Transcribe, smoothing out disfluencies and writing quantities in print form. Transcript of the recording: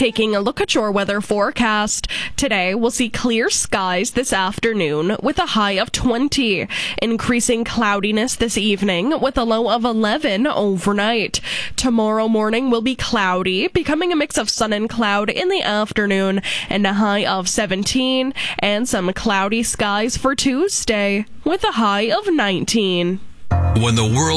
Taking a look at your weather forecast. Today, we'll see clear skies this afternoon with a high of 20. Increasing cloudiness this evening with a low of 11 overnight. Tomorrow morning will be cloudy, becoming a mix of sun and cloud in the afternoon, and a high of 17. And some cloudy skies for Tuesday with a high of 19. When the world